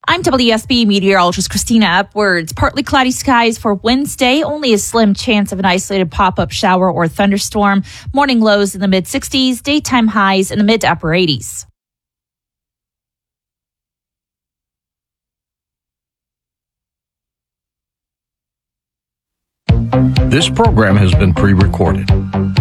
I'm WSB meteorologist Christina Upwards. Partly cloudy skies for Wednesday. Only a slim chance of an isolated pop-up shower or thunderstorm. Morning lows in the mid-60s. Daytime highs in the mid to upper 80s. This program has been pre-recorded.